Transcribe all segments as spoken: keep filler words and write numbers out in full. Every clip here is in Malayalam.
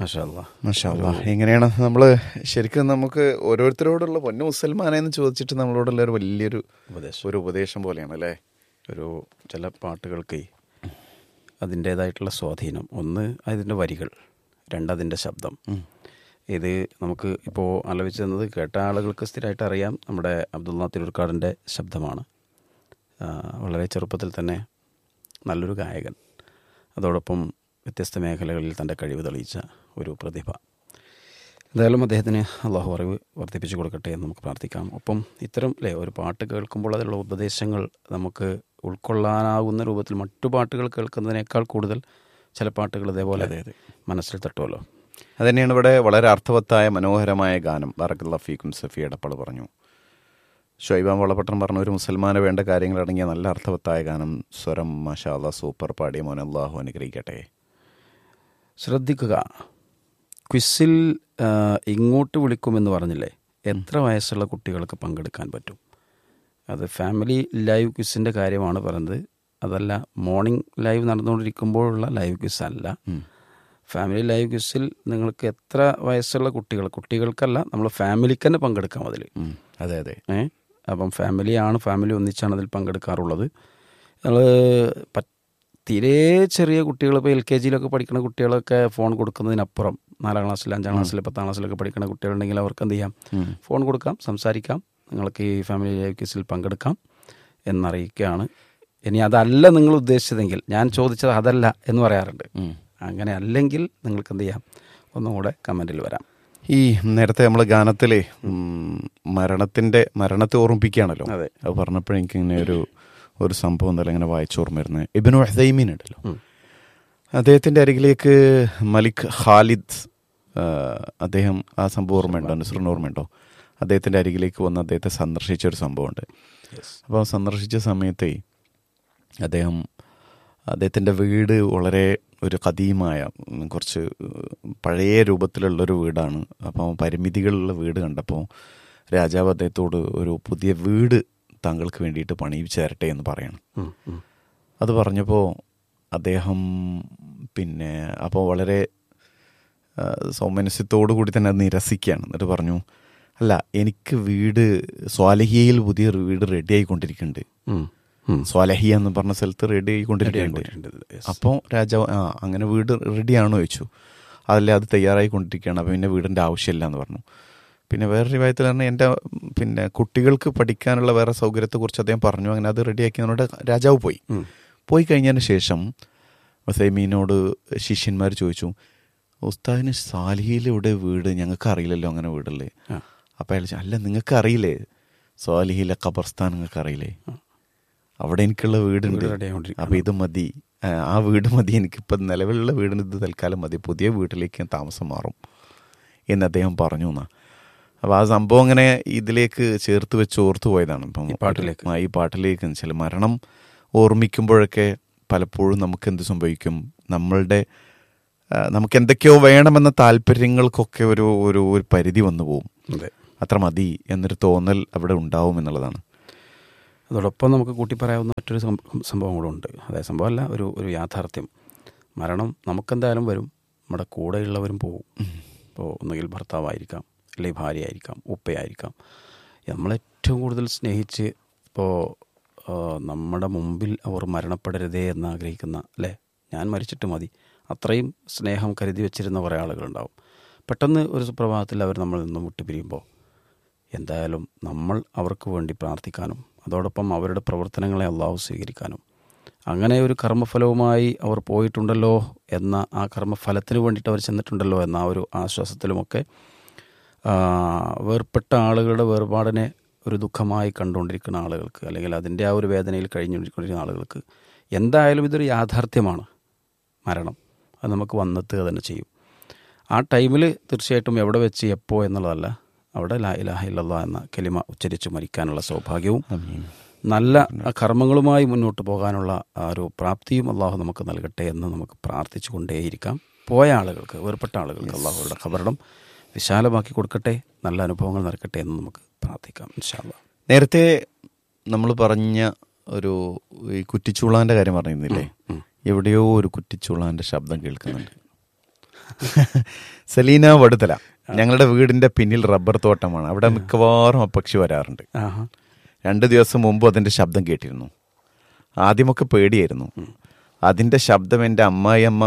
മാഷാ അല്ലാ. മാഷാ അല്ലാ. എങ്ങനെയാണ് നമ്മൾ ശരിക്കും നമുക്ക് ഓരോരുത്തരോടുള്ള പൊന്നു മുസൽമാനെന്ന് ചോദിച്ചിട്ട് നമ്മളോടുള്ള ഒരു വലിയൊരു ഉപദേശം ഒരു ഉപദേശം പോലെയാണ് അല്ലേ? ഒരു ചില പാട്ടുകൾക്ക് അതിൻ്റേതായിട്ടുള്ള സ്വാധീനം. ഒന്ന് അതിൻ്റെ വരികൾ, രണ്ടതിൻ്റെ ശബ്ദം. ഇത് നമുക്ക് ഇപ്പോൾ ആലോചിച്ച് തന്നത് കേട്ട ആളുകൾക്ക് സ്ഥിരമായിട്ട് അറിയാം, നമ്മുടെ അബ്ദുള്ള തിരൂർക്കാടിൻ്റെ ശബ്ദമാണ്. വളരെ ചെറുപ്പത്തിൽ തന്നെ നല്ലൊരു ഗായകൻ, അതോടൊപ്പം വ്യത്യസ്ത മേഖലകളിൽ തൻ്റെ കഴിവ് തെളിയിച്ച ഒരു പ്രതിഭ. എന്തായാലും അദ്ദേഹത്തിന് അള്ളാഹു അറിവ് വർദ്ധിപ്പിച്ചു കൊടുക്കട്ടെ എന്ന് നമുക്ക് പ്രാർത്ഥിക്കാം. ഒപ്പം ഇത്തരം അല്ലേ ഒരു പാട്ട് കേൾക്കുമ്പോൾ അതിലുള്ള ഉപദേശങ്ങൾ നമുക്ക് ഉൾക്കൊള്ളാനാകുന്ന രൂപത്തിൽ മറ്റു പാട്ടുകൾ കേൾക്കുന്നതിനേക്കാൾ കൂടുതൽ ചില പാട്ടുകൾ ഇതേപോലെ മനസ്സിൽ തട്ടുമല്ലോ. അതുതന്നെയാണ് ഇവിടെ വളരെ അർത്ഥവത്തായ മനോഹരമായ ഗാനം. ബറക്കല്ലാഹു ഫീക്കും സഫി എടപ്പാൾ പറഞ്ഞു, ഷുഐബാം വളപട്ടണം പറഞ്ഞ ഒരു മുസൽമാന് വേണ്ട കാര്യങ്ങൾ അടങ്ങിയ നല്ല അർത്ഥവത്തായ ഗാനം. സ്വരം മാഷാ അല്ലാ സൂപ്പർ, പാടിയ മോൻ അള്ളാഹു അനുഗ്രഹിക്കട്ടെ. ശ്രദ്ധിക്കുക, ക്വിസിൽ ഇങ്ങോട്ട് വിളിക്കുമെന്ന് പറഞ്ഞില്ലേ, എത്ര വയസ്സുള്ള കുട്ടികൾക്ക് പങ്കെടുക്കാൻ പറ്റും? അത് ഫാമിലി ലൈവ് ക്വിസിൻ്റെ കാര്യമാണ് പറയുന്നത്, അതല്ല മോർണിംഗ് ലൈവ് നടന്നുകൊണ്ടിരിക്കുമ്പോഴുള്ള ലൈവ് ക്വിസ് അല്ല. ഫാമിലി ലൈവ് ക്വിസിൽ നിങ്ങൾക്ക് എത്ര വയസ്സുള്ള കുട്ടികൾ, കുട്ടികൾക്കല്ല നമ്മൾ ഫാമിലിക്ക് തന്നെ പങ്കെടുക്കാം അതിൽ. അതെ അതെ ഏ അപ്പം ഫാമിലിയാണ്, ഫാമിലി ഒന്നിച്ചാണ് അതിൽ പങ്കെടുക്കാറുള്ളത്. നമ്മൾ തീരെ ചെറിയ കുട്ടികൾ, ഇപ്പോൾ എൽ കെ ജിയിലൊക്കെ പഠിക്കുന്ന കുട്ടികളൊക്കെ ഫോൺ കൊടുക്കുന്നതിനപ്പുറം നാലാം ക്ലാസ്സിൽ അഞ്ചാം ക്ലാസ്സിൽ പത്താം ക്ലാസ്സിലൊക്കെ പഠിക്കുന്ന കുട്ടികളുണ്ടെങ്കിൽ അവർക്ക് എന്ത് ചെയ്യാം, ഫോൺ കൊടുക്കാം, സംസാരിക്കാം, നിങ്ങൾക്ക് ഈ ഫാമിലി ലൈവ് ക്വിസിൽ പങ്കെടുക്കാം എന്നറിയിക്കുകയാണ്. ഇനി അതല്ല നിങ്ങൾ ഉദ്ദേശിച്ചതെങ്കിൽ, ഞാൻ ചോദിച്ചത് അതല്ല എന്ന് പറയാറുണ്ട്, അങ്ങനെ അല്ലെങ്കിൽ നിങ്ങൾക്ക് എന്ത് ചെയ്യാം, ഒന്നും കൂടെ കമൻറ്റിൽ വരാം. ഈ നേരത്തെ നമ്മൾ ഗാനത്തിലെ മരണത്തിൻ്റെ മരണത്തെ ഓർമ്മിപ്പിക്കുകയാണല്ലോ. അതെ, അത് പറഞ്ഞപ്പോഴെനിക്ക് ഇങ്ങനെ ഒരു ഒരു സംഭവം എന്തായാലും ഇങ്ങനെ വായിച്ചോർമ്മ വരുന്നത്, ഇബ്നു ഉസൈമീൻ ഉണ്ടല്ലോ, അദ്ദേഹത്തിൻ്റെ അരികിലേക്ക് മലിക് ഖാലിദ്, അദ്ദേഹം ആ സംഭവം ഓർമ്മയുണ്ടോ, നസ്റിന് ഓർമ്മയുണ്ടോ? അദ്ദേഹത്തിൻ്റെ അരികിലേക്ക് വന്ന് അദ്ദേഹത്തെ സന്ദർശിച്ചൊരു സംഭവമുണ്ട്. അപ്പോൾ സന്ദർശിച്ച സമയത്ത് അദ്ദേഹം അദ്ദേഹത്തിൻ്റെ വീട് വളരെ ഒരു ഖദീമായ കുറച്ച് പഴയ രൂപത്തിലുള്ളൊരു വീടാണ്. അപ്പോൾ പരിമിതികളുള്ള വീട് കണ്ടപ്പോൾ രാജാവ് അദ്ദേഹത്തോട് ഒരു പുതിയ വീട് താങ്കൾക്ക് വേണ്ടിയിട്ട് പണിയിച്ച് തരട്ടെ എന്ന് പറയണം. അത് പറഞ്ഞപ്പോൾ അദ്ദേഹം പിന്നെ അപ്പോൾ വളരെ സൗമനസ്യത്തോടു കൂടി തന്നെ അത് നിരസിക്കുകയാണ്. എന്നിട്ട് പറഞ്ഞു, അല്ല, എനിക്ക് വീട് സ്വാലഹിയയിൽ പുതിയ വീട് റെഡി ആയിക്കൊണ്ടിരിക്കുന്നുണ്ട്, സ്വാലഹിയ എന്ന് പറഞ്ഞ സ്ഥലത്ത് റെഡി ആയിക്കൊണ്ടിരിക്കുന്നുണ്ട്. അപ്പോൾ രാജാവ് ആ അങ്ങനെ വീട് റെഡിയാണോ ചോദിച്ചു. അതല്ലേ, അത് തയ്യാറായിക്കൊണ്ടിരിക്കുകയാണ്, അപ്പോൾ പിന്നെ വീടിൻ്റെ ആവശ്യമില്ല എന്ന് പറഞ്ഞു. പിന്നെ വേറെ രൂപത്തിൽ പറഞ്ഞാൽ എൻ്റെ പിന്നെ കുട്ടികൾക്ക് പഠിക്കാനുള്ള വേറെ സൗകര്യത്തെക്കുറിച്ച് അദ്ദേഹം പറഞ്ഞു. അങ്ങനെ അത് റെഡിയാക്കിയതിനോട് രാജാവ് പോയി പോയി കഴിഞ്ഞതിന് ശേഷം ഉസൈമീനോട് ശിഷ്യന്മാർ ചോദിച്ചു, ഉസ്താദിന് സാലിഹിയിലൂടെ വീട് ഞങ്ങൾക്ക് അറിയില്ലല്ലോ, അങ്ങനെ വീടല്ലേ? അപ്പോൾ അയാൾ, അല്ല നിങ്ങൾക്ക് അറിയില്ലേ സാലിഹിയിലെ ഖബർസ്ഥാൻ നിങ്ങൾക്ക് അറിയില്ലേ, അവിടെ എനിക്കുള്ള വീടുണ്ട്, അപ്പോൾ ഇത് മതി, ആ വീട് മതി, എനിക്കിപ്പോൾ നിലവിലുള്ള വീടിന് ഇത് തൽക്കാലം മതി, പുതിയ വീട്ടിലേക്ക് ഞാൻ താമസം മാറും എന്ന് അദ്ദേഹം പറഞ്ഞു എന്നാ. അപ്പോൾ ആ സംഭവം അങ്ങനെ ഇതിലേക്ക് ചേർത്ത് വെച്ച് ഓർത്തു പോയതാണ്. ഇപ്പം പാട്ടിലേക്ക് ഈ പാട്ടിലേക്ക് വെച്ചാൽ മരണം ഓർമ്മിക്കുമ്പോഴൊക്കെ പലപ്പോഴും നമുക്ക് എന്ത് സംഭവിക്കും, നമ്മളുടെ നമുക്ക് എന്തൊക്കെയോ വേണമെന്ന താല്പര്യങ്ങൾക്കൊക്കെ ഒരു ഒരു ഒരു പരിധി വന്നു പോകും. അത്ര മതി എന്നൊരു തോന്നൽ അവിടെ ഉണ്ടാവും എന്നുള്ളതാണ്. അതോടൊപ്പം നമുക്ക് കൂട്ടി പറയാവുന്ന മറ്റൊരു സംഭവം കൂടെ ഉണ്ട്. അതായത് സംഭവമല്ല, ഒരു ഒരു യാഥാർത്ഥ്യം. മരണം നമുക്കെന്തായാലും വരും, നമ്മുടെ കൂടെയുള്ളവരും പോകും. ഇപ്പോൾ ഒന്നുകിൽ ഭർത്താവായിരിക്കാം, അല്ലെങ്കിൽ ഭാര്യ ആയിരിക്കാം, ഉപ്പയായിരിക്കാം. നമ്മളേറ്റവും കൂടുതൽ സ്നേഹിച്ച് ഇപ്പോൾ നമ്മുടെ മുമ്പിൽ അവർ മരണപ്പെടരുതേ എന്നാഗ്രഹിക്കുന്ന, അല്ലേ, ഞാൻ മരിച്ചിട്ട് മതി, അത്രയും സ്നേഹം കരുതി വെച്ചിരുന്ന കുറേ ആളുകളുണ്ടാവും. പെട്ടെന്ന് ഒരു സുപ്രഭാതത്തിൽ അവർ നമ്മളിൽ നിന്നും വിട്ടുപിരിയുമ്പോൾ എന്തായാലും നമ്മൾ അവർക്ക് വേണ്ടി പ്രാർത്ഥിക്കാനും അതോടൊപ്പം അവരുടെ പ്രവർത്തനങ്ങളെ അള്ളാഹു സ്വീകരിക്കാനും, അങ്ങനെ ഒരു കർമ്മഫലവുമായി അവർ പോയിട്ടുണ്ടല്ലോ എന്ന ആ കർമ്മഫലത്തിന് വേണ്ടിയിട്ട് അവർ ചെന്നിട്ടുണ്ടല്ലോ എന്ന ആ ഒരു ആശ്വാസത്തിലുമൊക്കെ വേർപെട്ട ആളുകളുടെ വേർപാടിനെ ഒരു ദുഃഖമായി കണ്ടുകൊണ്ടിരിക്കുന്ന ആളുകൾക്ക്, അല്ലെങ്കിൽ അതിൻ്റെ ആ ഒരു വേദനയിൽ കഴിഞ്ഞുകൊണ്ടിരിക്കുന്ന ആളുകൾക്ക് എന്തായാലും ഇതൊരു യാഥാർത്ഥ്യമാണ്. മരണം അത് നമുക്ക് വന്നെത്തുക തന്നെ ചെയ്യും. ആ ടൈമിൽ തീർച്ചയായിട്ടും എവിടെ വെച്ച് എപ്പോൾ എന്നുള്ളതല്ല, അവിടെ ലാ ഇലാഹ ഇല്ലല്ലാഹ് എന്ന കലിമ ഉച്ചരിച്ച് മരിക്കാനുള്ള സൗഭാഗ്യവും നല്ല കർമ്മങ്ങളുമായി മുന്നോട്ട് പോകാനുള്ള ആ ഒരു പ്രാപ്തിയും അള്ളാഹു നമുക്ക് നൽകട്ടെ എന്ന് നമുക്ക് പ്രാർത്ഥിച്ചു കൊണ്ടേയിരിക്കാം. പോയ ആളുകൾക്ക്, വേർപെട്ട ആളുകൾക്ക് അള്ളാഹുയുടെ ഖബറിടം വിശാലമാക്കി കൊടുക്കട്ടെ, നല്ല അനുഭവങ്ങൾ നൽകട്ടെ എന്ന് നമുക്ക് പ്രാർത്ഥിക്കാം ഇൻഷാ അല്ലാഹ്. നേരത്തെ നമ്മൾ പറഞ്ഞ ഒരു ഈ കുറ്റിച്ചൂളാൻ്റെ കാര്യം പറഞ്ഞിരുന്നില്ലേ, എവിടെയോ ഒരു കുറ്റിച്ചൂളാൻ്റെ ശബ്ദം കേൾക്കുന്നുണ്ട്. സലീന വടുതല, ഞങ്ങളുടെ വീടിന്റെ പിന്നിൽ റബ്ബർ തോട്ടമാണ്. അവിടെ മിക്കവാറും ആ പക്ഷി വരാറുണ്ട്. രണ്ട് ദിവസം മുമ്പ് അതിന്റെ ശബ്ദം കേട്ടിരുന്നു. ആദ്യമൊക്കെ പേടിയായിരുന്നു. അതിന്റെ ശബ്ദം എൻ്റെ അമ്മായിയമ്മ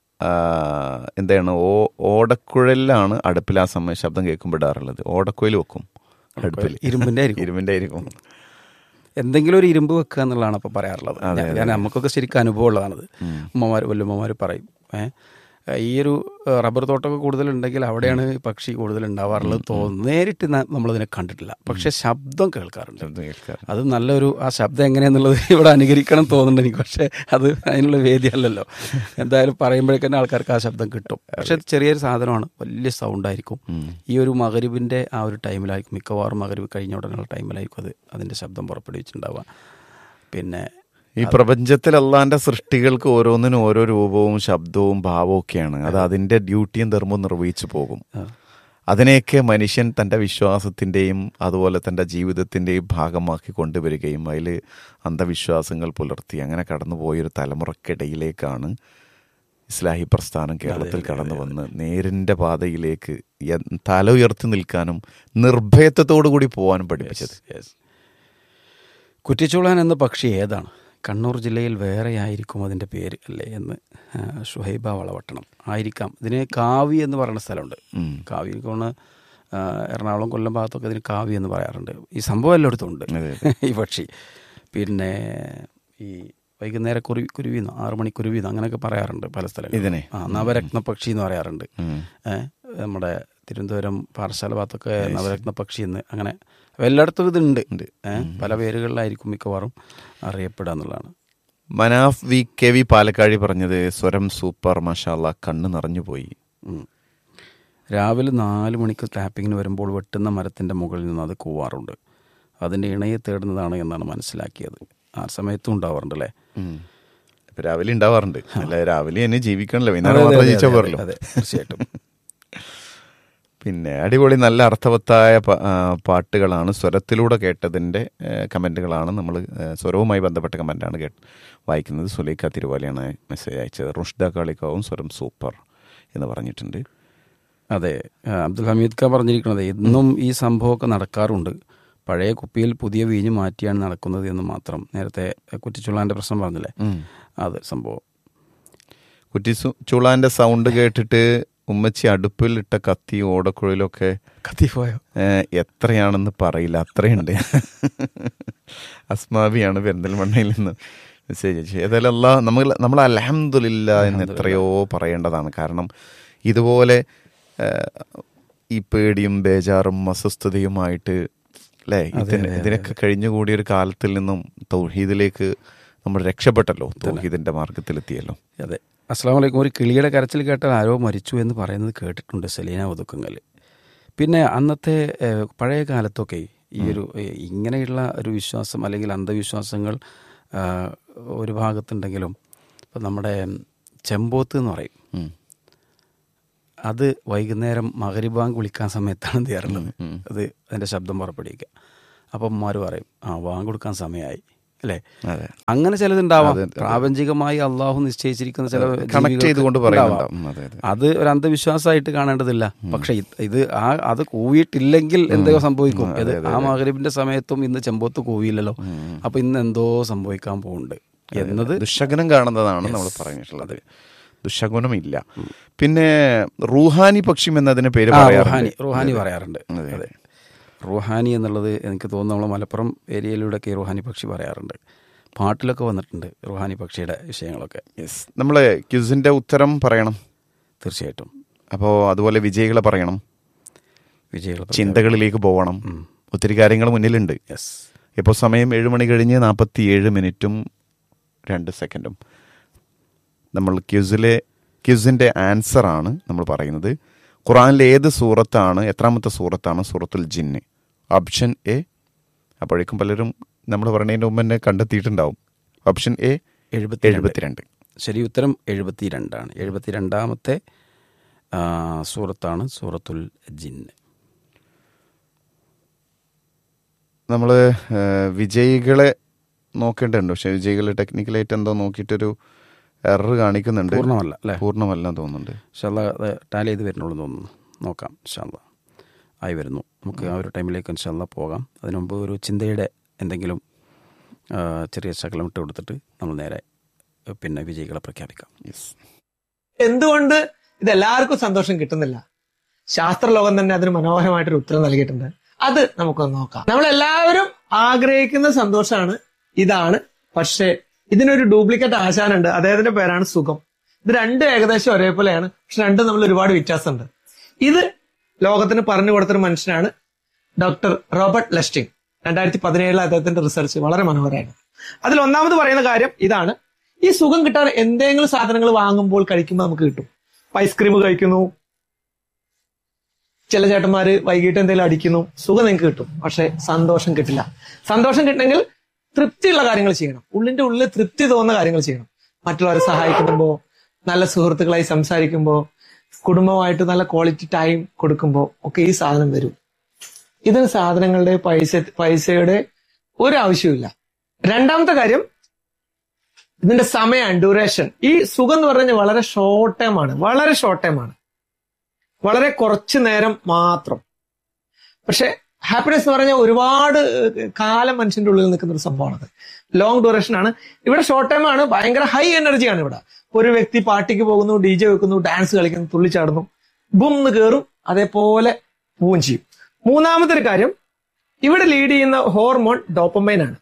എന്താണ് ഓ ഓടക്കുഴലിലാണ് അടുപ്പിൽ ആ സമയം ശബ്ദം കേൾക്കുമ്പോൾ ഇടാറുള്ളത്. ഓടക്കുഴൽ വെക്കും അടുപ്പിൽ, ഇരുമ്പിന്റെ ഇരുമ്പിന്റെ ആയിരിക്കും. എന്തെങ്കിലും ഒരു ഇരുമ്പ് വെക്കുക എന്നുള്ളതാണ് അപ്പോൾ പറയാറുള്ളത്. കാരണം നമുക്കൊക്കെ ശരിക്കും അനുഭവം ഉള്ളതാണത്. ഉമ്മമാർ വല്യമ്മമാർ പറയും ഏഹ് ഈ ഒരു റബ്ബർ തോട്ടമൊക്കെ കൂടുതലുണ്ടെങ്കിൽ അവിടെയാണ് പക്ഷി കൂടുതൽ ഉണ്ടാവാറുള്ളത് തോന്നുന്നു. നേരിട്ട് നമ്മളതിനെ കണ്ടിട്ടില്ല, പക്ഷെ ശബ്ദം കേൾക്കാറുണ്ട്. അത് നല്ലൊരു ആ ശബ്ദം എങ്ങനെയാന്നുള്ളത് ഇവിടെ അനുകരിക്കണം തോന്നുന്നുണ്ട് എനിക്ക്. പക്ഷെ അത് അതിനുള്ള വേദിയല്ലല്ലോ. എന്തായാലും പറയുമ്പോഴേക്കന്നെ ആൾക്കാർക്ക് ആ ശബ്ദം കിട്ടും. പക്ഷെ ചെറിയൊരു സാധനമാണ്, വലിയ സൗണ്ടായിരിക്കും. ഈ ഒരു മഗ്‌രിബിൻ്റെ ആ ഒരു ടൈമിലായിരിക്കും, മിക്കവാറും മഗ്‌രിബ് കഴിഞ്ഞ ഉടനെയുള്ള ടൈമിലായിരിക്കും അത് അതിൻ്റെ ശബ്ദം പുറപ്പെടുവിച്ചിട്ടുണ്ടാവുക. പിന്നെ ഈ പ്രപഞ്ചത്തിൽ അള്ളാന്റെ സൃഷ്ടികൾക്ക് ഓരോന്നിനും ഓരോ രൂപവും ശബ്ദവും ഭാവവും ഒക്കെയാണ്. അത് അതിൻ്റെ ഡ്യൂട്ടിയും ധർമ്മവും നിർവഹിച്ചു പോകും. അതിനെയൊക്കെ മനുഷ്യൻ തൻ്റെ വിശ്വാസത്തിൻ്റെയും അതുപോലെ തൻ്റെ ജീവിതത്തിൻ്റെയും ഭാഗമാക്കി കൊണ്ടുവരികയും അതിൽ അന്ധവിശ്വാസങ്ങൾ പുലർത്തി അങ്ങനെ കടന്നുപോയൊരു തലമുറക്കിടയിലേക്കാണ് ഇസ്ലാഹി പ്രസ്ഥാനം കേരളത്തിൽ കടന്നു വന്ന് നേരിൻ്റെ പാതയിലേക്ക് തല ഉയർത്തി നിൽക്കാനും നിർഭയത്വത്തോടു കൂടി പോകാനും പഠിപ്പിച്ചത്. കുറ്റിച്ചൂളാൻ എന്ന പക്ഷി ഏതാണ്? കണ്ണൂർ ജില്ലയിൽ വേറെ ആയിരിക്കും അതിൻ്റെ പേര് അല്ലേ എന്ന് ഷുഹൈബ വളവട്ടണം. ആയിരിക്കാം. ഇതിന് കാവി എന്ന് പറയുന്ന സ്ഥലമുണ്ട്. കാവി കൊണ്ട് എറണാകുളം കൊല്ലം ഭാഗത്തൊക്കെ ഇതിന് കാവി എന്ന് പറയാറുണ്ട്. ഈ സംഭവം എല്ലായിടത്തും ഉണ്ട് ഈ പക്ഷി. പിന്നെ ഈ വൈകുന്നേരം കുരു കുരുവിന്ന് ആറു മണി കുരുവിന്ന് അങ്ങനെയൊക്കെ പറയാറുണ്ട് പല സ്ഥലങ്ങളിൽ. ഇതിനെ ആ നവരത്ന പക്ഷി എന്ന് പറയാറുണ്ട്. ഏഹ് നമ്മുടെ തിരുവനന്തപുരം പാറശാല ഭാഗത്തൊക്കെ നവരത്ന പക്ഷി എന്ന് അങ്ങനെ എല്ലായിടത്തും ഇതുണ്ട്. ഏഹ് പല പേരുകളിലായിരിക്കും മിക്കവാറും അറിയപ്പെടുക എന്നുള്ളതാണ്. Manaf V K V Palakkazhi പറഞ്ഞത് സ്വരം സൂപ്പർ മാഷാല്ലാ, കണ്ണ് നിറഞ്ഞു പോയി. രാവിലെ നാല് മണിക്ക് ടാപ്പിങ്ങിന് വരുമ്പോൾ വെട്ടുന്ന മരത്തിൻ്റെ മുകളിൽ നിന്ന് അത് കൂവാറുണ്ട്. അതിൻ്റെ ഇണയെ തേടുന്നതാണ് എന്നാണ് മനസ്സിലാക്കിയത്. ആ സമയത്തും ഉണ്ടാവാറുണ്ട് അല്ലേ? രാവിലെ ഉണ്ടാവാറുണ്ട്. അല്ല രാവിലെ തന്നെ ജീവിക്കണല്ലോ, വൈകുന്നേരം ജീവിച്ചാൽ പോരല്ലോ. അതെ, തീർച്ചയായിട്ടും. പിന്നെ അടിപൊളി നല്ല അർത്ഥവത്തായ പാട്ടുകളാണ്. സ്വരത്തിലൂടെ കേട്ടതിൻ്റെ കമൻറ്റുകളാണ് നമ്മൾ സ്വരവുമായി ബന്ധപ്പെട്ട കമൻറ്റാണ് കേട്ട് വായിക്കുന്നത്. സുലൈഖ തിരുവാലിയാണ് മെസ്സേജ് അയച്ചത്. റുഷ്ദ കാളിക്കാവും സ്വരം സൂപ്പർ എന്ന് പറഞ്ഞിട്ടുണ്ട്. അതെ, അബ്ദുൽ ഹമീദ് ഖാൻ പറഞ്ഞിരിക്കുന്നത് ഇന്നും ഈ സംഭവമൊക്കെ നടക്കാറുണ്ട്. പഴയ കുപ്പിയിൽ പുതിയ വീഞ്ഞ് മാറ്റിയാണ് നടക്കുന്നത് എന്ന് മാത്രം. നേരത്തെ കുറ്റിച്ചുള്ളാൻ്റെ പ്രശ്നം പറഞ്ഞില്ലേ, അത് സംഭവം. കുറ്റിച്ചുള്ളാൻ്റെ സൗണ്ട് കേട്ടിട്ട് ഉമ്മച്ചി അടുപ്പിലിട്ട കത്തി ഓടക്കുഴലൊക്കെ കത്തിപ്പോയോ എത്രയാണെന്ന് പറയില്ല, അത്രയുണ്ട്. അസ്മാബിയാണ് പെരിന്തൽമണ്ണയിൽ നിന്ന് മെസ്സേജ് അയച്ചു. ഏതായാലും അല്ലാ നമ്മൾ നമ്മൾ അൽഹംദുലില്ലാ എന്ന് എത്രയോ പറയേണ്ടതാണ്. കാരണം ഇതുപോലെ ഈ പേടിയും ബേജാറും അസ്വസ്ഥതയുമായിട്ട് അല്ലേ ഇതിന് ഇതിനൊക്കെ കഴിഞ്ഞുകൂടിയൊരു കാലത്തിൽ നിന്നും തൗഹീദിലേക്ക് നമ്മൾ രക്ഷപ്പെട്ടല്ലോ, തൗഹീദിൻ്റെ മാർഗത്തിലെത്തിയല്ലോ. അതെ. അസ്സലാമു അലൈക്കും. ഒരു കിളിയുടെ കരച്ചിൽ കേട്ടാൽ ആരോ മരിച്ചു എന്ന് പറയുന്നത് കേട്ടിട്ടുണ്ട് സലീന ഒതുക്കുങ്ങൽ. പിന്നെ അന്നത്തെ പഴയ കാലത്തൊക്കെ ഈ ഒരു ഇങ്ങനെയുള്ള ഒരു വിശ്വാസം അല്ലെങ്കിൽ അന്ധവിശ്വാസങ്ങൾ ഒരു ഭാഗത്തുണ്ടെങ്കിലും ഇപ്പം നമ്മുടെ ചെമ്പോത്ത് എന്ന് പറയും, അത് വൈകുന്നേരം മഗ്‌രിബ് ബാങ്ക് വിളിക്കാൻ സമയത്താണ് എന്ത് ചെയ്യാറുള്ളത്, അത് അതിൻ്റെ ശബ്ദം പുറപ്പെടുവിക്കുക. അപ്പം ഉമ്മാർ പറയും ആ ബാങ്ക് കൊടുക്കാൻ സമയമായി അല്ലേ. അങ്ങനെ ചിലതുണ്ടാവാം. പ്രാപഞ്ചികമായി അള്ളാഹു നിശ്ചയിച്ചിരിക്കുന്ന ചില അത് ഒരു അന്ധവിശ്വാസമായിട്ട് കാണേണ്ടതില്ല. പക്ഷെ ഇത് ആ അത് കൂവിയിട്ടില്ലെങ്കിൽ എന്തോ സംഭവിക്കും. അത് ആ മഗ്‌രിബിന്റെ സമയത്തും ഇന്ന് ചെമ്പോത്ത് കൂവിയില്ലല്ലോ, അപ്പൊ ഇന്ന് എന്തോ സംഭവിക്കാൻ പോകുന്നുണ്ട് എന്നത് ദുശകനം കാണുന്നതാണ് നമ്മൾ പറഞ്ഞിട്ടുള്ളത്. ദുശകുനമില്ല. പിന്നെ റൂഹാനി പക്ഷി എന്നതിന് പേര് റുഹാനി റുഹാനി പറയാറുണ്ട്. അതെ, റുഹാനി എന്നുള്ളത് എനിക്ക് തോന്നുന്നു നമ്മൾ മലപ്പുറം ഏരിയയിലൂടെയൊക്കെ റുഹാനി പക്ഷി പറയാറുണ്ട്. പാട്ടിലൊക്കെ വന്നിട്ടുണ്ട് റുഹാനി പക്ഷിയുടെ വിഷയങ്ങളൊക്കെ. യെസ്, നമ്മൾ ക്വിസിൻ്റെ ഉത്തരം പറയണം തീർച്ചയായിട്ടും. അപ്പോൾ അതുപോലെ വിജയികളെ പറയണം, വിജയികൾ ചിന്തകളിലേക്ക് പോകണം. ഒത്തിരി കാര്യങ്ങൾ മുന്നിലുണ്ട്. യെസ്. ഇപ്പോൾ സമയം ഏഴ് മണി കഴിഞ്ഞ് നാൽപ്പത്തി ഏഴ് മിനിറ്റും രണ്ട് സെക്കൻഡും. നമ്മൾ ക്വിസിലെ ക്വിസിൻ്റെ ആൻസറാണ് നമ്മൾ പറയുന്നത്. ഖുർആനിലെ ഏത് സൂറത്താണ്, എത്രാമത്തെ സൂറത്താണ് സൂറത്തുൽ ജിന്ന്? ഓപ്ഷൻ എ, അപ്പോഴേക്കും പലരും നമ്മൾ പറഞ്ഞതിൻ്റെ മുമ്പ് തന്നെ കണ്ടെത്തിയിട്ടുണ്ടാവും. ഓപ്ഷൻ എ എഴുപത്തിരണ്ട്. ശരി, ഉത്തരം എഴുപത്തി രണ്ടാണ്. എഴുപത്തി രണ്ടാമത്തെ സൂറത്താണ് സൂറത്തുൽ ജിന്ന്. നമ്മൾ വിജയികളെ നോക്കേണ്ടതുണ്ട്. പക്ഷേ വിജയികൾ ടെക്നിക്കലായിട്ട് എന്തോ നോക്കിയിട്ടൊരു എറർ കാണിക്കുന്നുണ്ട്. പൂർണ്ണമല്ല അല്ലേ? പൂർണ്ണമല്ല തോന്നുന്നുണ്ട്. ഇൻഷാല്ലാ അത് ടാലി ചെയ്ത് വരുന്നുള്ളൂ തോന്നുന്നു. നോക്കാം. ഇൻഷാല്ലാ ആയി വരുന്നു. നമുക്ക് ആ ഒരു ടൈമിലേക്ക് ഇൻഷാല്ലാ പോകാം. അതിനു മുമ്പ് ഒരു ചിന്തയുടെ എന്തെങ്കിലും ചെറിയ ശകലം ഇട്ട് കൊടുത്തിട്ട് നമ്മൾ നേരെ പിന്നെ വിജയികളെ പ്രഖ്യാപിക്കാം. യെസ്. എന്തുകൊണ്ട് ഇതെല്ലാവർക്കും സന്തോഷം കിട്ടുന്നില്ല? ശാസ്ത്രലോകം തന്നെ അതിന് മനോഹരമായിട്ടൊരു ഉത്തരം നൽകിയിട്ടുണ്ട്. അത് നമുക്കൊന്ന് നോക്കാം. നമ്മളെല്ലാവരും ആഗ്രഹിക്കുന്ന സന്തോഷമാണ്, ഇതാണ്. പക്ഷേ ഇതിനൊരു ഡ്യൂപ്ലിക്കേറ്റ് ആശാനുണ്ട്. അദ്ദേഹത്തിന്റെ പേരാണ് സുഖം. ഇത് രണ്ടും ഏകദേശം ഒരേപോലെയാണ്, പക്ഷെ രണ്ടും നമ്മൾ ഒരുപാട് വ്യത്യാസമുണ്ട്. ഇത് ലോകത്തിന് പറഞ്ഞു കൊടുത്തൊരു മനുഷ്യനാണ് ഡോക്ടർ റോബർട്ട് ലസ്റ്റിംഗ്. രണ്ടായിരത്തി പതിനേഴിലെ അദ്ദേഹത്തിന്റെ റിസർച്ച് വളരെ മനോഹരമാണ്. അതിൽ ഒന്നാമത് പറയുന്ന കാര്യം ഇതാണ്: ഈ സുഖം കിട്ടാൻ എന്തെങ്കിലും സാധനങ്ങൾ വാങ്ങുമ്പോൾ കഴിക്കുമ്പോൾ നമുക്ക് കിട്ടും. ഐസ്ക്രീം കഴിക്കുന്നു, ചില ചേട്ടന്മാര് വൈകിട്ട് എന്തെങ്കിലും അടിക്കുന്നു, സുഖം നിങ്ങൾക്ക് കിട്ടും. പക്ഷെ സന്തോഷം കിട്ടില്ല. സന്തോഷം കിട്ടണമെങ്കിൽ തൃപ്തിയുള്ള കാര്യങ്ങൾ ചെയ്യണം. ഉള്ളിന്റെ ഉള്ളിൽ തൃപ്തി തോന്നുന്ന കാര്യങ്ങൾ ചെയ്യണം. മറ്റുള്ളവരെ സഹായിക്കുമ്പോൾ, നല്ല സുഹൃത്തുക്കളായി സംസാരിക്കുമ്പോൾ, കുടുംബമായിട്ട് നല്ല ക്വാളിറ്റി ടൈം കൊടുക്കുമ്പോൾ ഒക്കെ ഈ സാധനം വരും. ഇതിന് സാധനങ്ങളുടെ പൈസ പൈസയുടെ ഒരു ആവശ്യമില്ല. രണ്ടാമത്തെ കാര്യം ഇതിന്റെ സമയമാണ്, ഡ്യൂറേഷൻ. ഈ സുഖം എന്ന് പറഞ്ഞാൽ വളരെ ഷോർട്ട് ടൈം ആണ്, വളരെ ഷോർട്ട് ടൈം ആണ്, വളരെ കുറച്ചു നേരം മാത്രം. പക്ഷെ ഹാപ്പിനെസ് എന്ന് പറഞ്ഞാൽ ഒരുപാട് കാലം മനുഷ്യന്റെ ഉള്ളിൽ നിൽക്കുന്ന ഒരു സംഭവമാണത്. ലോങ് ഡ്യൂറേഷൻ ആണ്. ഇവിടെ ഷോർട്ട് ടൈം ആണ്, ഭയങ്കര ഹൈ എനർജിയാണ് ഇവിടെ. ഒരു വ്യക്തി പാർട്ടിക്ക് പോകുന്നു, ഡി ജെ വെക്കുന്നു, ഡാൻസ് കളിക്കുന്നു, തുള്ളിച്ചാടുന്നു, ബുംന്ന് കയറും, അതേപോലെ പോവുകയും ചെയ്യും. മൂന്നാമത്തെ ഒരു കാര്യം, ഇവിടെ ലീഡ് ചെയ്യുന്ന ഹോർമോൺ ഡോപ്പമൈൻ ആണ്.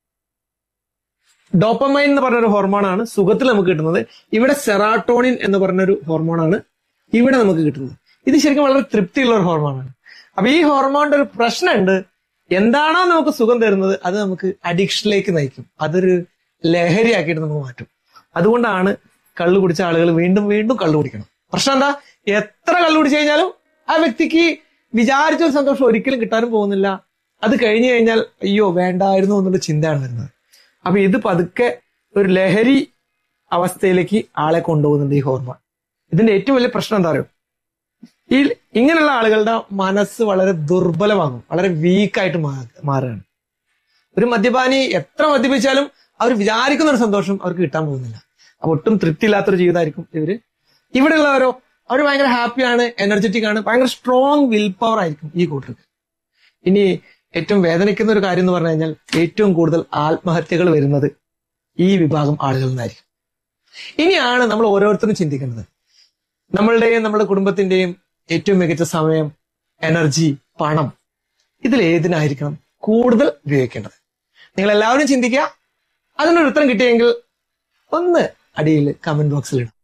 ഡോപ്പമൈൻ എന്ന് പറഞ്ഞൊരു ഹോർമോണാണ് സുഖത്തിൽ നമുക്ക് കിട്ടുന്നത്. ഇവിടെ സെറാട്ടോണിൻ എന്ന് പറഞ്ഞൊരു ഹോർമോണാണ് ഇവിടെ നമുക്ക് കിട്ടുന്നത്. ഇത് ശരിക്കും വളരെ തൃപ്തിയുള്ള ഒരു ഹോർമോണാണ്. അപ്പൊ ഈ ഹോർമോണിന്റെ ഒരു പ്രശ്നമുണ്ട്. എന്താണോ നമുക്ക് സുഖം തരുന്നത് അത് നമുക്ക് അഡിക്ഷനിലേക്ക് നയിക്കും. അതൊരു ലഹരിയാക്കിയിട്ട് നമുക്ക് മാറ്റും. അതുകൊണ്ടാണ് കള്ളു കുടിച്ച ആളുകൾ വീണ്ടും വീണ്ടും കള്ളു കുടിക്കണം. പ്രശ്നം എന്താ? എത്ര കള്ളു കുടിച്ചു കഴിഞ്ഞാലും ആ വ്യക്തിക്ക് വിചാരിച്ച ഒരു സന്തോഷം ഒരിക്കലും കിട്ടാനും പോകുന്നില്ല. അത് കഴിഞ്ഞു കഴിഞ്ഞാൽ അയ്യോ വേണ്ടായിരുന്നു എന്നുള്ള ചിന്തയാണ് വരുന്നത്. അപ്പൊ ഇത് പതുക്കെ ഒരു ലഹരി അവസ്ഥയിലേക്ക് ആളെ കൊണ്ടുപോകുന്നുണ്ട് ഈ ഹോർമോൺ. ഇതിന്റെ ഏറ്റവും വലിയ പ്രശ്നം എന്താ പറയുക? ഈ ഇങ്ങനെയുള്ള ആളുകളുടെ മനസ്സ് വളരെ ദുർബലമാകും, വളരെ വീക്കായിട്ട് മാറുകയാണ്. ഒരു മദ്യപാനി എത്ര മദ്യപിച്ചാലും അവർ വിചാരിക്കുന്ന ഒരു സന്തോഷം അവർക്ക് കിട്ടാൻ പോകുന്നില്ല. അപ്പൊ ഒട്ടും തൃപ്തിയില്ലാത്തൊരു ജീവിതമായിരിക്കും ഇവര്. ഇവിടെയുള്ളവരോ അവർ ഭയങ്കര ഹാപ്പിയാണ്, എനർജറ്റിക് ആണ്, ഭയങ്കര സ്ട്രോങ് വിൽ പവർ ആയിരിക്കും ഈ കൂട്ടർക്ക്. ഇനി ഏറ്റവും വേദനിക്കുന്ന ഒരു കാര്യം എന്ന് പറഞ്ഞു കഴിഞ്ഞാൽ ഏറ്റവും കൂടുതൽ ആത്മഹത്യകൾ വരുന്നത് ഈ വിഭാഗം ആളുകളിൽ നിന്നായിരിക്കും. ഇനിയാണ് നമ്മൾ ഓരോരുത്തരും ചിന്തിക്കേണ്ടത്, നമ്മളുടെയും നമ്മുടെ കുടുംബത്തിന്റെയും ഏറ്റവും മികച്ച സമയം, എനർജി, പണം, ഇതിൽ ഏതിനായിരിക്കണം കൂടുതൽ ഉപയോഗിക്കേണ്ടത്? നിങ്ങൾ എല്ലാവരും ചിന്തിക്കുക. അതിനൊരു ഉത്തരം കിട്ടിയെങ്കിൽ ഒന്ന് അടിയിൽ കമന്റ് ബോക്സിൽ ഇടും.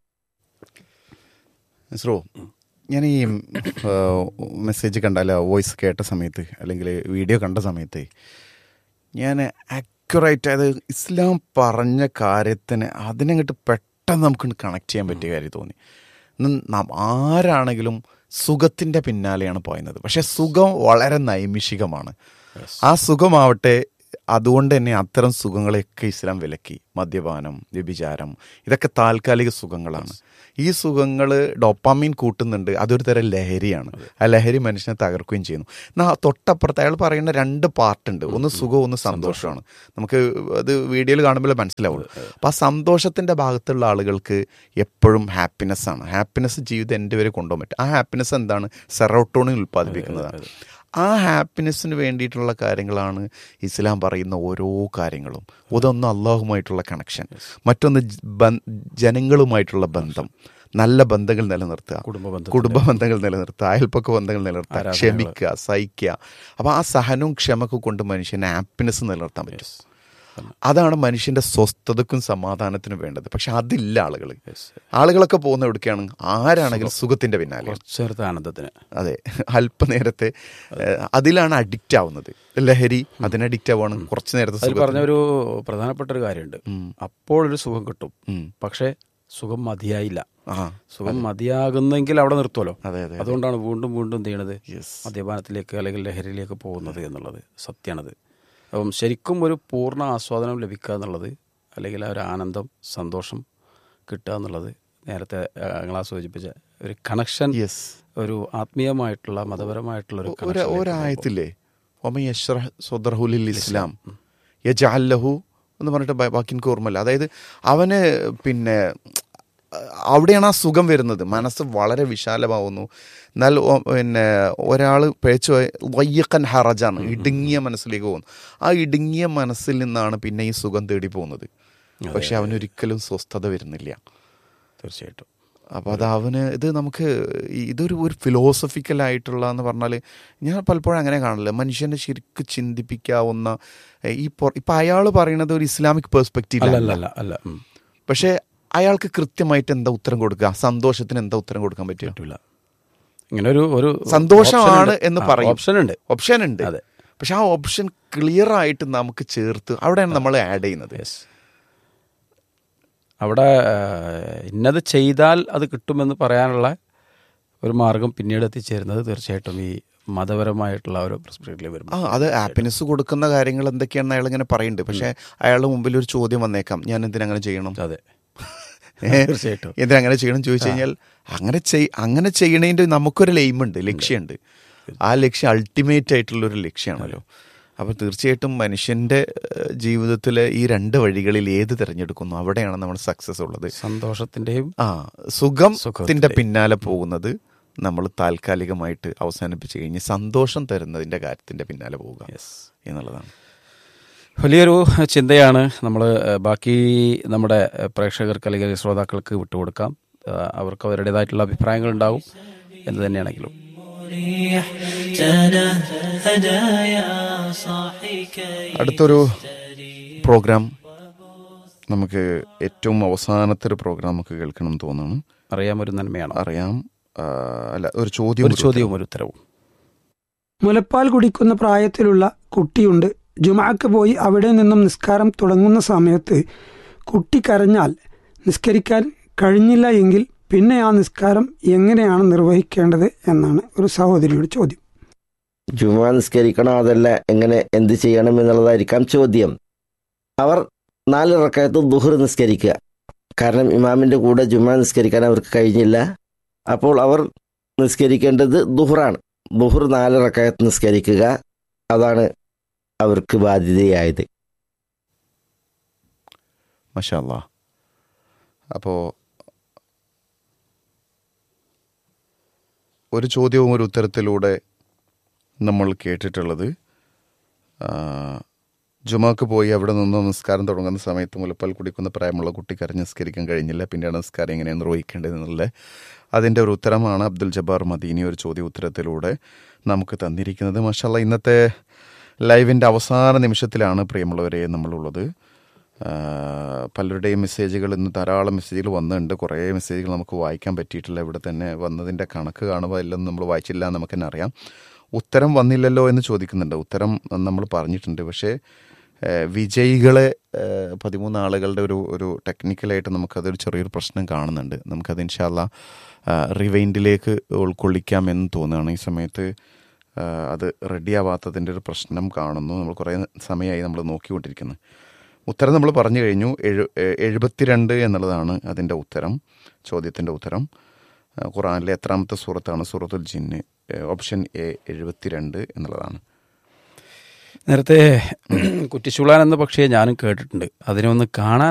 ഇസ്രോ, ഞാൻ ഈ മെസ്സേജ് കണ്ടാൽ വോയിസ് കേട്ട സമയത്ത് അല്ലെങ്കിൽ വീഡിയോ കണ്ട സമയത്ത് ഞാൻ ആക്യുറേറ്റ് അതായത് ഇസ്ലാം പറഞ്ഞ കാര്യത്തിന് അതിനങ്ങോട്ട് പെട്ടെന്ന് നമുക്ക് കണക്ട് ചെയ്യാൻ പറ്റിയ കാര്യം തോന്നി. ആരാണെങ്കിലും സുഖത്തിൻ്റെ പിന്നാലെയാണ് പോയുന്നത്. പക്ഷെ സുഖം വളരെ നൈമിഷികമാണ്. ആ സുഖമാവട്ടെ, അതുകൊണ്ട് തന്നെ അത്തരം സുഖങ്ങളെയൊക്കെ ഇസ്ലാം വിലക്കി. മദ്യപാനം, വ്യഭിചാരം, ഇതൊക്കെ താൽക്കാലിക സുഖങ്ങളാണ്. ഈ സുഖങ്ങൾ ഡോപ്പാമീൻ കൂട്ടുന്നുണ്ട്. അതൊരു തരം ലഹരിയാണ്. ആ ലഹരി മനുഷ്യനെ തകർക്കുകയും ചെയ്യുന്നു. എന്നാൽ തൊട്ടപ്പുറത്ത് അയാൾ പറയുന്ന രണ്ട് പാർട്ടുണ്ട്. ഒന്ന് സുഖവും ഒന്ന് സന്തോഷമാണ്. നമുക്ക് അത് വീഡിയോയിൽ കാണുമ്പോൾ മനസ്സിലാവുള്ളൂ. അപ്പോൾ ആ സന്തോഷത്തിൻ്റെ ഭാഗത്തുള്ള ആളുകൾക്ക് എപ്പോഴും ഹാപ്പിനെസ്സാണ്. ഹാപ്പിനെസ് ജീവിതം എൻ്റെ വരെ കൊണ്ടുപോകാൻ പറ്റും. ആ ഹാപ്പിനെസ് എന്താണ്? സെറോട്ടോണിൻ ഉൽപ്പാദിപ്പിക്കുന്നതാണ്. ആ ഹാപ്പിനെസ്സിന് വേണ്ടിയിട്ടുള്ള കാര്യങ്ങളാണ് ഇസ്ലാം പറയുന്ന ഓരോ കാര്യങ്ങളും. അതൊന്ന് അള്ളാഹുമായിട്ടുള്ള കണക്ഷൻ, മറ്റൊന്ന് ജനങ്ങളുമായിട്ടുള്ള ബന്ധം, നല്ല ബന്ധങ്ങൾ നിലനിർത്തുക, കുടുംബ ബന്ധങ്ങൾ നിലനിർത്തുക, അയൽപ്പക്ക ബന്ധങ്ങൾ നിലനിർത്തുക, ക്ഷമിക്കുക, സഹിക്കുക. അപ്പോൾ ആ സഹനവും ക്ഷമക്കും കൊണ്ട് മനുഷ്യന് ഹാപ്പിനെസ് നിലനിർത്താൻ പറ്റും. അതാണ് മനുഷ്യൻ്റെ സ്വസ്ഥതക്കും സമാധാനത്തിനും വേണ്ടത്. പക്ഷെ അതില്ല ആളുകൾ. ആളുകളൊക്കെ പോകുന്ന എവിടേക്കാണ്? ആരാണെങ്കിലും സുഖത്തിൻ്റെ പിന്നാലെ, ആനന്ദത്തിന്. അതെ, അല്പനേരത്തെ അതിലാണ് അഡിക്റ്റ് ആവുന്നത്. ലഹരി അതിന് അഡിക്റ്റ് ആവുകയാണ്. കുറച്ച് നേരത്തെ പറഞ്ഞൊരു പ്രധാനപ്പെട്ട ഒരു കാര്യമുണ്ട്. അപ്പോഴൊരു സുഖം കിട്ടും, പക്ഷെ സുഖം മതിയായില്ല. സുഖം മതിയാകുന്നെങ്കിൽ അവിടെ നിർത്തുമല്ലോ. അതുകൊണ്ടാണ് വീണ്ടും വീണ്ടും എന്ത് ചെയ്യണത്? മദ്യപാനത്തിലേക്ക് അല്ലെങ്കിൽ ലഹരിയിലേക്ക് പോകുന്നത് എന്നുള്ളത് സത്യമാണത്. അപ്പം ശരിക്കും ഒരു പൂർണ്ണ ആസ്വാദനം ലഭിക്കുക എന്നുള്ളത്, അല്ലെങ്കിൽ ആ ഒരു ആനന്ദം, സന്തോഷം കിട്ടുക എന്നുള്ളത്, നേരത്തെ ഞങ്ങളാ സൂചിപ്പിച്ച ഒരു കണക്ഷൻ, ഒരു ആത്മീയമായിട്ടുള്ള മതപരമായിട്ടുള്ള ഒരു ഒരായത്തില്ലേ, ഒമൻ യശ്റഹ് സദ്റഹു ലിൽ ഇസ്ലാം യജ്അൽ ലഹു എന്ന് പറഞ്ഞിട്ട് ബാക്കി എനിക്ക് ഓർമ്മയില്ല. അതായത് അവന് പിന്നെ അവിടെയാണ് ആ സുഖം വരുന്നത്. മനസ്സ് വളരെ വിശാലമാവുന്നു. എന്നാൽ പിന്നെ ഒരാൾ പേച്ചു വയ്യക്കൻ ഹറജാണ്, ഇടുങ്ങിയ മനസ്സിലേക്ക് പോകുന്നു. ആ ഇടുങ്ങിയ മനസ്സിൽ നിന്നാണ് പിന്നെ ഈ സുഖം തേടി പോകുന്നത്. പക്ഷെ അവനൊരിക്കലും സ്വസ്ഥത വരുന്നില്ല. തീർച്ചയായിട്ടും. അപ്പോൾ അത് അവന് ഇത് നമുക്ക് ഇതൊരു ഒരു ഫിലോസഫിക്കലായിട്ടുള്ള എന്ന് പറഞ്ഞാൽ ഞാൻ പലപ്പോഴും അങ്ങനെ കാണില്ല. മനുഷ്യനെ ശരിക്കും ചിന്തിപ്പിക്കാവുന്ന ഈ ഇപ്പം അയാൾ പറയുന്നത് ഒരു ഇസ്ലാമിക് പെർസ്പെക്റ്റീവ് അല്ല അല്ല. പക്ഷേ അയാൾക്ക് കൃത്യമായിട്ട് എന്താ ഉത്തരം കൊടുക്കുക, സന്തോഷത്തിന് എന്താ ഉത്തരം കൊടുക്കാൻ പറ്റില്ല. ഇങ്ങനെ ഒരു ഒരു സന്തോഷമാണ് എന്ന് പറയും, ഓപ്ഷൻ ഉണ്ട് ഓപ്ഷൻ ഉണ്ട്. പക്ഷെ ആ ഓപ്ഷൻ ക്ലിയർ ആയിട്ട് നമുക്ക് ചേർത്ത് അവിടെയാണ് നമ്മൾ ആഡ് ചെയ്യുന്നത്. അവിടെ ഇന്നത് ചെയ്താൽ അത് കിട്ടുമെന്ന് പറയാനുള്ള ഒരു മാർഗം പിന്നീട് എത്തിച്ചേരുന്നത് തീർച്ചയായിട്ടും ഈ മതപരമായിട്ടുള്ള ഒരു പെർസ്പെക്റ്റീവിൽ വരും. ആ അത് ഹാപ്പിനെസ് കൊടുക്കുന്ന കാര്യങ്ങൾ എന്തൊക്കെയാണെന്ന് അയാൾ ഇങ്ങനെ പറയുന്നുണ്ട്. പക്ഷെ അയാളുടെ മുമ്പിൽ ഒരു ചോദ്യം വന്നേക്കാം, ഞാൻ എന്തിനങ്ങനെ ചെയ്യണം, അതെ തീർച്ചയായിട്ടും എന്തിനങ്ങനെ ചെയ്യണം ചോദിച്ചു കഴിഞ്ഞാൽ അങ്ങനെ ചെയ് അങ്ങനെ ചെയ്യണതിൻ്റെ നമുക്കൊരു എയിമുണ്ട്, ലക്ഷ്യമുണ്ട്. ആ ലക്ഷ്യം അൾട്ടിമേറ്റ് ആയിട്ടുള്ളൊരു ലക്ഷ്യമാണല്ലോ. അപ്പോൾ തീർച്ചയായിട്ടും മനുഷ്യൻ്റെ ജീവിതത്തിൽ ഈ രണ്ട് വഴികളിൽ ഏത് തിരഞ്ഞെടുക്കുന്നു അവിടെയാണ് നമ്മൾ സക്സസ് ഉള്ളത്. സന്തോഷത്തിൻ്റെയും ആ സുഖത്തിൻ്റെ പിന്നാലെ പോകുന്നത് നമ്മൾ താൽക്കാലികമായിട്ട് അവസാനിപ്പിച്ച് കഴിഞ്ഞ് സന്തോഷം തരുന്നതിൻ്റെ കാര്യത്തിൻ്റെ പിന്നാലെ പോവുക എന്നുള്ളതാണ്. വലിയൊരു ചിന്തയാണ്. നമ്മൾ ബാക്കി നമ്മുടെ പ്രേക്ഷകർക്ക് അല്ലെങ്കിൽ ശ്രോതാക്കൾക്ക് വിട്ടുകൊടുക്കാം. അവർക്ക് അവരുടേതായിട്ടുള്ള അഭിപ്രായങ്ങൾ ഉണ്ടാവും എന്ന് തന്നെയാണെങ്കിലും. അടുത്തൊരു പ്രോഗ്രാം നമുക്ക് ഏറ്റവും അവസാനത്തെ ഒരു പ്രോഗ്രാം നമുക്ക് കേൾക്കണം എന്ന് തോന്നുന്നു. അറിയാം ഒരു നന്മയാണ്. അറിയാം അല്ല ഒരു ചോദ്യം ഒരു ചോദ്യവും ഒരു ഉത്തരവും. മുലപ്പാൽ കുടിക്കുന്ന പ്രായത്തിലുള്ള കുട്ടിയുണ്ട്. ജുമാക്ക് പോയി അവിടെ നിന്നും നിസ്കാരം തുടങ്ങുന്ന സമയത്ത് കുട്ടി കരഞ്ഞാൽ നിസ്കരിക്കാൻ കഴിഞ്ഞില്ല എങ്കിൽ പിന്നെ ആ നിസ്കാരം എങ്ങനെയാണ് നിർവഹിക്കേണ്ടത് എന്നാണ് ഒരു സഹോദരിയുടെ ചോദ്യം. ജുമാ നിസ്കരിക്കണോ അതല്ല എങ്ങനെ എന്ത് ചെയ്യണം എന്നുള്ളതായിരിക്കാം ചോദ്യം. അവർ നാല് റക്അത്ത് ദുഹർ നിസ്കരിക്കുക. കാരണം ഇമാമിൻ്റെ കൂടെ ജുമാ നിസ്കരിക്കാൻ അവർക്ക് കഴിഞ്ഞില്ല. അപ്പോൾ അവർ നിസ്കരിക്കേണ്ടത് ദുഹറാണ്. ദുഹർ നാല് റക്അത്ത് നിസ്കരിക്കുക, അതാണ് അവർക്ക് ബാധ്യതയായത്. മാഷാ അല്ലാഹ്. അപ്പോൾ ഒരു ചോദ്യവും ഒരു ഉത്തരത്തിലൂടെ നമ്മൾ കേട്ടിട്ടുള്ളത്, ജുമാക്ക് പോയി അവിടെ നിന്ന് നിസ്കാരം തുടങ്ങുന്ന സമയത്ത് മുലപ്പാൽ കുടിക്കുന്ന പ്രായമുള്ള കുട്ടി കരഞ്ഞ് നിസ്കരിക്കാൻ കഴിഞ്ഞില്ല, പിന്നെയാണ് നിസ്കാരം എങ്ങനെയാണ് നിർവഹിക്കേണ്ടതെന്നുള്ള അതിൻ്റെ ഒരു ഉത്തരമാണ് അബ്ദുൽ ജബ്ബാർ മദീനി ഒരു ചോദ്യ ഉത്തരത്തിലൂടെ നമുക്ക് തന്നിരിക്കുന്നത്. മാഷാ അല്ലാഹ്. ഇന്നത്തെ ലൈവിൻ്റെ അവസാന നിമിഷത്തിലാണ് പ്രിയമുള്ളവരെ നമ്മളുള്ളത്. പലരുടെയും മെസ്സേജുകൾ ഇന്ന് ധാരാളം മെസ്സേജുകൾ വന്നിട്ടുണ്ട്. കുറേ മെസ്സേജുകൾ നമുക്ക് വായിക്കാൻ പറ്റിയിട്ടില്ല. ഇവിടെ തന്നെ വന്നതിൻ്റെ കണക്ക് കാണുമ്പോൾ എല്ലാം നമ്മൾ വായിച്ചില്ല എന്ന് നമുക്ക് തന്നെ അറിയാം. ഉത്തരം വന്നില്ലല്ലോ എന്ന് ചോദിക്കുന്നുണ്ട്. ഉത്തരം നമ്മൾ പറഞ്ഞിട്ടുണ്ട്. പക്ഷേ വിജയികളെ പതിമൂന്ന് ആളുകളുടെ ഒരു ഒരു ടെക്നിക്കലായിട്ട് നമുക്കതൊരു ചെറിയൊരു പ്രശ്നം കാണുന്നുണ്ട്. നമുക്കത് ഇൻഷാ അല്ലാഹ് റിവൈൻഡിലേക്ക് ഉൾക്കൊള്ളിക്കാം എന്ന് തോന്നുകയാണ്. ഈ സമയത്ത് അത് റെഡിയാവാത്തതിൻ്റെ ഒരു പ്രശ്നം കാണുന്നു. നമ്മൾ കുറേ സമയമായി നമ്മൾ നോക്കിക്കൊണ്ടിരിക്കുന്നത്. ഉത്തരം നമ്മൾ പറഞ്ഞു കഴിഞ്ഞു. എഴു എഴുപത്തിരണ്ട് എന്നുള്ളതാണ് അതിൻ്റെ ഉത്തരം, ചോദ്യത്തിൻ്റെ ഉത്തരം. ഖുർആനിലെ എത്രാമത്തെ സൂറത്താണ്? സൂറത്തുൽ ജിന്ന്. ഓപ്ഷൻ എ എഴുപത്തിരണ്ട് എന്നുള്ളതാണ്. നേരത്തെ കുറ്റിച്ചുളാൻ എന്ന പക്ഷിയെ ഞാനും കേട്ടിട്ടുണ്ട്. അതിനെ ഒന്ന് കാണാൻ